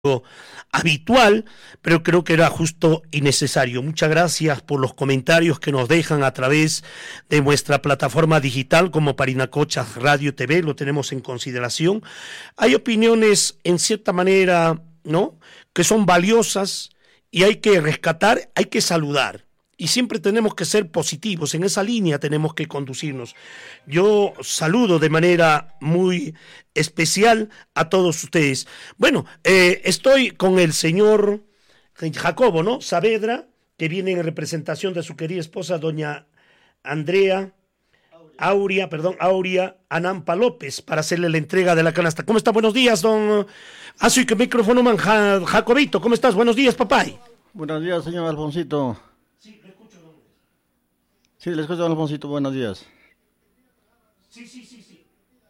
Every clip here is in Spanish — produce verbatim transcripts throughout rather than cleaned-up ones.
habitual, pero creo que era justo y necesario. Muchas gracias por los comentarios que nos dejan a través de nuestra plataforma digital como Parinacocha Radio T V, lo tenemos en consideración. Hay opiniones en cierta manera, ¿no?, que son valiosas y hay que rescatar, hay que saludar. Y siempre tenemos que ser positivos, en esa línea tenemos que conducirnos. Yo saludo de manera muy especial a todos ustedes. Bueno, eh, estoy con el señor Jacobo, ¿no?, Saavedra, que viene en representación de su querida esposa, doña Andrea, Aurea, Aurea perdón, Aurea Anampa López, para hacerle la entrega de la canasta. ¿Cómo está? Buenos días, don... Ah, sí, que micrófono, man, ja, Jacobito. ¿Cómo estás? Buenos días, papá. Buenos días, señor Alfonsito. Sí, le escucho, Alfonsito, buenos días. Sí, sí, sí, sí.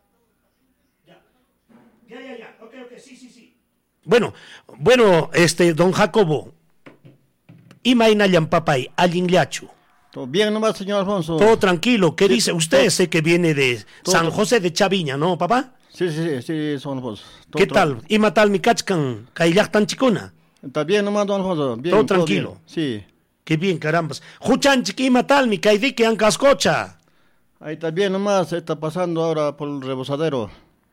Ya, ya, ya, ya. Ok, ok, sí, sí, sí. Bueno, bueno, este, don Jacobo. Imainayan papay, alingliachu. Todo bien nomás, señor Alfonso. Todo tranquilo. ¿Qué sí, dice? Usted todo, sé que viene de todo, San José de Chaviña, ¿no, papá? Sí, sí, sí, sí, son Alfonso. ¿Qué tal? Ima tal mi cachcan, kailak tan chicona. Está bien nomás, don Alfonso. Bien, todo tranquilo. Todo sí. Qué bien, carambas. Juchan chiquima tal, mi caidike ancascocha. Ahí está bien nomás, está pasando ahora por el rebosadero.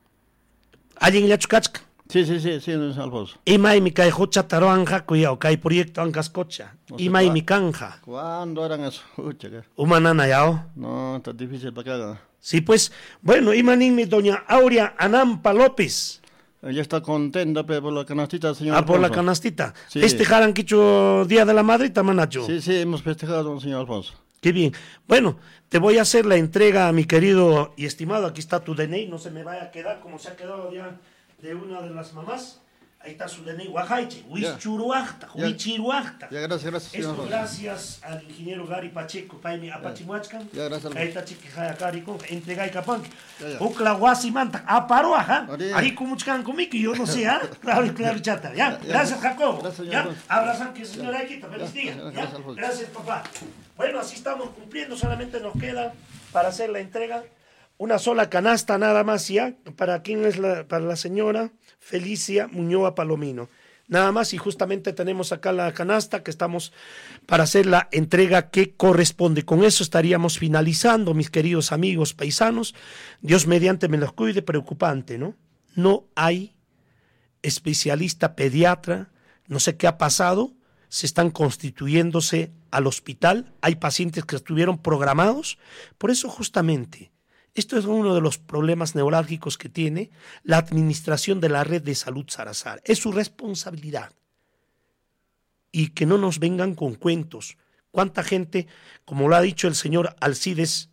¿Alguien le chukachka? Sí, sí, sí, sí, don Alfonso. Imay mi cae jocha taroanja, cuidado, cae proyecto ancascocha. No Imay mi canja. ¿Cuándo eran eso? Humanana yao. No, está difícil para que haga. Sí, pues, bueno, imanín mi doña Aurea Anampa López. Ella está contenta pe, por la canastita, señor Ah, Alfonso. por la canastita. Sí. ¿Festejaran quicho Día de la Madre, tamanacho? Sí, sí, hemos festejado, don señor Alfonso. Qué bien. Bueno, te voy a hacer la entrega, mi querido y estimado. Aquí está tu D N I, no se me vaya a quedar como se ha quedado ya de una de las mamás. Ahí está su D N I, Huajaiche, Huichuruachta, Huichiruachta. Ya, gracias, gracias. Esto señor gracias al ingeniero Gary Pacheco, Paimi Apachimuachcan. Ya, gracias. Ahí está Chiquijaya Carico, entrega y capán. Uclahuasi manta, aparoaja. Ahí kumuchkan conmigo, yo no sé, ¿ah? Claro, claro, chata. Ya, gracias, Jacobo. Gracias, ya, abrazan que señora Aikita, feliz día. Gracias, gracias, papá. Bueno, así estamos cumpliendo, solamente nos queda para hacer la entrega una sola canasta nada más ya, para quién es la, para la señora Felicia Muñoa Palomino. Nada más, y justamente tenemos acá la canasta que estamos para hacer la entrega que corresponde. Con eso estaríamos finalizando, mis queridos amigos paisanos. Dios mediante me los cuide, preocupante, ¿no? No hay especialista pediatra, no sé qué ha pasado, se están constituyéndose al hospital, hay pacientes que estuvieron programados, por eso justamente... Esto es uno de los problemas neurálgicos que tiene la administración de la red de salud Sarazar. Es su responsabilidad. Y que no nos vengan con cuentos. ¿Cuánta gente, como lo ha dicho el señor Alcides,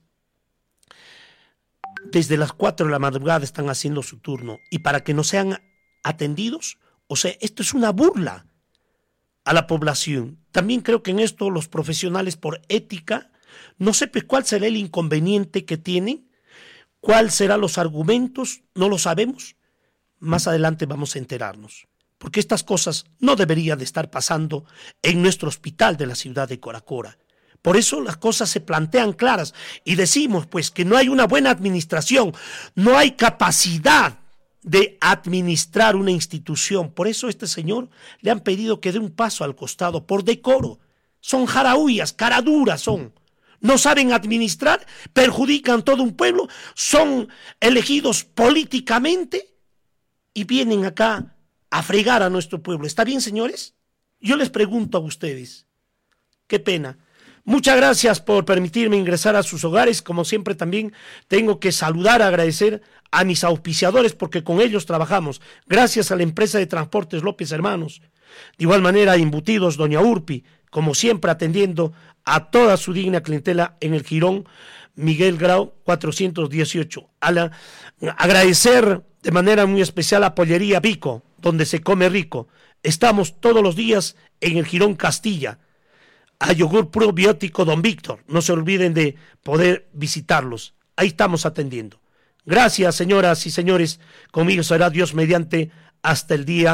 desde las cuatro de la madrugada están haciendo su turno? Y para que no sean atendidos, o sea, esto es una burla a la población. También creo que en esto los profesionales por ética, no sé cuál será el inconveniente que tienen. ¿Cuáles serán los argumentos? No lo sabemos. Más adelante vamos a enterarnos. Porque estas cosas no deberían de estar pasando en nuestro hospital de la ciudad de Coracora. Por eso las cosas se plantean claras y decimos pues que no hay una buena administración, no hay capacidad de administrar una institución. Por eso a este señor le han pedido que dé un paso al costado por decoro. Son jaraúyas, caraduras son. No saben administrar, perjudican todo un pueblo, son elegidos políticamente y vienen acá a fregar a nuestro pueblo. ¿Está bien, señores? Yo les pregunto a ustedes. Qué pena. Muchas gracias por permitirme ingresar a sus hogares. Como siempre también tengo que saludar, agradecer a mis auspiciadores porque con ellos trabajamos. Gracias a la empresa de transportes López Hermanos. De igual manera, Embutidos Doña Urpi, como siempre atendiendo a toda su digna clientela en el Jirón Miguel Grau cuatrocientos dieciocho. A la, agradecer de manera muy especial a Pollería Vico, donde se come rico. Estamos todos los días en el Jirón Castilla. A Yogur Probiótico Don Víctor, no se olviden de poder visitarlos. Ahí estamos atendiendo. Gracias, señoras y señores. Conmigo será Dios mediante hasta el día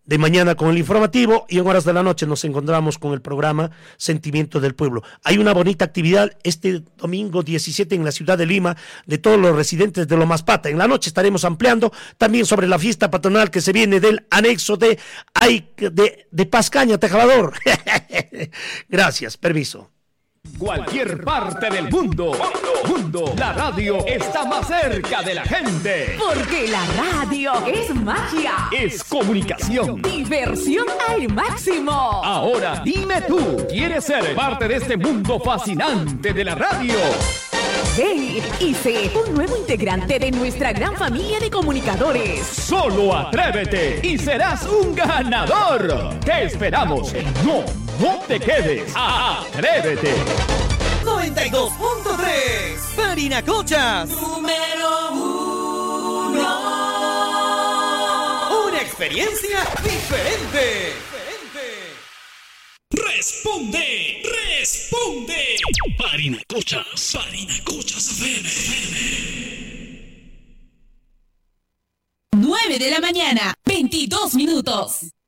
de mañana con el informativo y en horas de la noche nos encontramos con el programa Sentimiento del Pueblo. Hay una bonita actividad este domingo diecisiete en la ciudad de Lima de todos los residentes de Lomaspata. En la noche estaremos ampliando también sobre la fiesta patronal que se viene del anexo de, de, de Pascaña, Tejabador. Gracias, permiso. Cualquier parte del mundo, mundo, la radio está más cerca de la gente. Porque la radio es magia, es comunicación, diversión al máximo. Ahora dime tú, ¿quieres ser parte de este mundo fascinante de la radio? Ven y sé un nuevo integrante de nuestra gran familia de comunicadores. Solo atrévete y serás un ganador. Te esperamos. No, no te quedes. ¡Atrévete! noventa y dos punto tres Parinacochas. Número uno. Una experiencia diferente. Responde, responde. Parinacochas, Parinacochas F M. nueve de la mañana, veintidós minutos.